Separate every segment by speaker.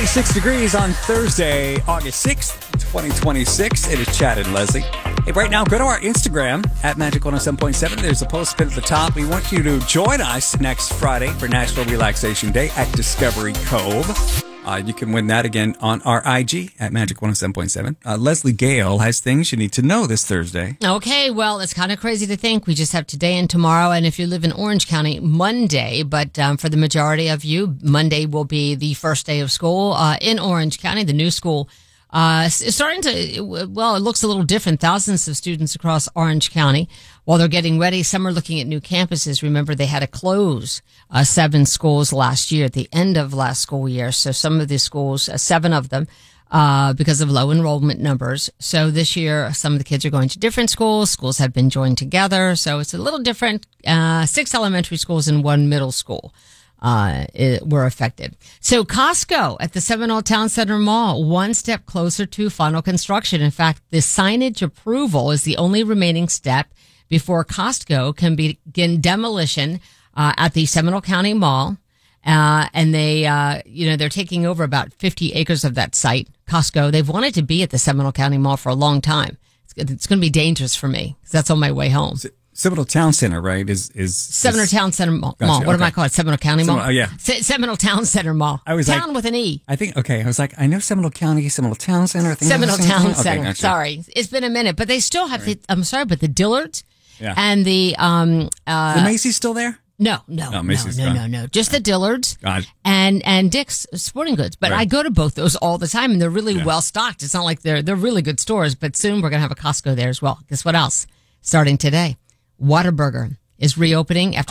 Speaker 1: 26 degrees on Thursday, August 6th, 2026. It is Chad and Leslie. Hey, right now, go to our Instagram at Magic 107.7. There's a post pinned at the top. We want you to join us next Friday for National Relaxation Day at Discovery Cove. You can win that again on our IG at Magic 107.7. Leslie Gale has things you need to know this Thursday.
Speaker 2: Okay, well, it's kind of crazy to think we just have today and tomorrow. And if you live in Orange County, Monday. But for the majority of you, Monday will be the first day of school in Orange County, the new school. It's starting to, well, it looks a little different. Thousands of students across Orange County, while they're getting ready, some are looking at new campuses. Remember, they had to close 7 schools last year at the end of last school year. So some of these schools, 7 of them, because of low enrollment numbers. So this year, some of the kids are going to different schools. Schools have been joined together. So it's a little different. 6 elementary schools and 1 middle school were affected. So Costco at the Seminole Town Center Mall, one step closer to final construction. In fact, the signage approval is the only remaining step before Costco can begin demolition at the Seminole County Mall. And they're taking over about 50 acres of that site. Costco, they've wanted to be at the Seminole County Mall for a long time. It's going to be dangerous for me because that's on my way home.
Speaker 1: Seminole Town Center, right?
Speaker 2: Seminole Town Center Mall.
Speaker 1: Gotcha,
Speaker 2: What am I called? Seminole County Mall?
Speaker 1: Oh, yeah.
Speaker 2: Seminole Town Center Mall.
Speaker 1: I was
Speaker 2: Town with an E.
Speaker 1: I think, okay. I was like, I know Seminole County, Seminole Town Center.
Speaker 2: Seminole Town Center.
Speaker 1: Gotcha.
Speaker 2: Sorry. It's been a minute, but they still have I'm sorry, but the Dillards and the
Speaker 1: Macy's still there?
Speaker 2: No. Just the Dillards and Dick's Sporting Goods. But I go to both those all the time, and they're really well stocked. It's not like they're really good stores, but soon we're going to have a Costco there as well. Guess what else? Starting today, Whataburger is reopening after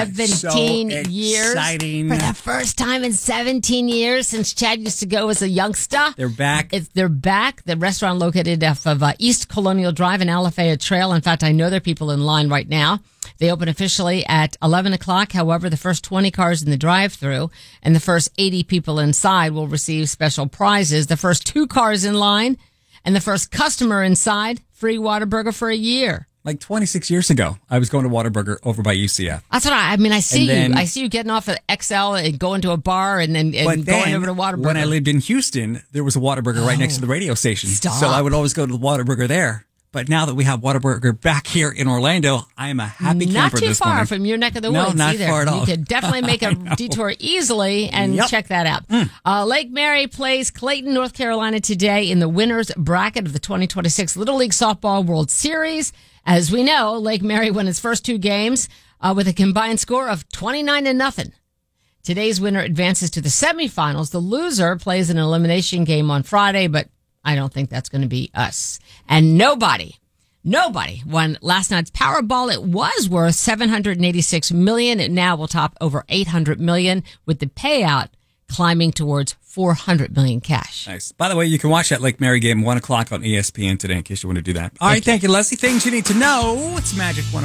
Speaker 2: 17 years.
Speaker 1: Exciting.
Speaker 2: For the first time in 17 years since Chad used to go as a youngster.
Speaker 1: They're back.
Speaker 2: They're back. The restaurant located off of East Colonial Drive and Alafaya Trail. In fact, I know there are people in line right now. They open officially at 11 o'clock. However, the first 20 cars in the drive-thru and the first 80 people inside will receive special prizes. The first 2 cars in line and the first customer inside, free Whataburger for a year.
Speaker 1: Like 26 years ago, I was going to Whataburger over by UCF.
Speaker 2: That's what I mean. I see you. I see you getting off at XL and going to a bar and then going over to Whataburger.
Speaker 1: When I lived in Houston, there was a Whataburger right next to the radio station.
Speaker 2: Stop.
Speaker 1: So I would always go to the Whataburger there. But now that we have Whataburger back here in Orlando, I am a happy camper this morning.
Speaker 2: Not too far from your neck of the woods
Speaker 1: No, not
Speaker 2: either.
Speaker 1: far at all.
Speaker 2: You could definitely make a detour easily and check that out. Lake Mary plays Clayton, North Carolina today in the winners bracket of the 2026 Little League Softball World Series. As we know, Lake Mary won its first 2 games with a combined score of 29-0. Today's winner advances to the semifinals. The loser plays an elimination game on Friday, but I don't think that's going to be us. And nobody won last night's Powerball. It was worth $786 million. It now will top over $800 million, with the payout climbing towards $400 million cash.
Speaker 1: Nice. By the way, you can watch that Lake Mary game 1 o'clock on ESPN today in case you want to do that. All right, thank you, Leslie. Things you need to know. It's Magic 105.